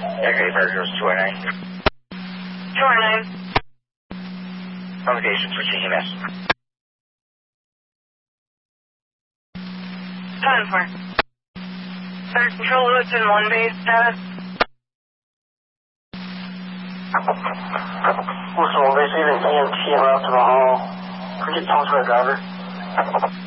Echo Burgers 209. 209. Communications for CMS. 10-4. Third Control Lewiston 1 base status. Lewiston 1 base, leaving EMT and route to the hall. Could you talk to our driver?